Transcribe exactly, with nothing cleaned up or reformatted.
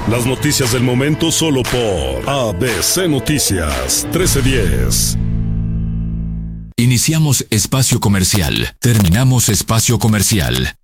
Las noticias del momento solo por A B C Noticias trece diez. Iniciamos espacio comercial. Terminamos espacio comercial.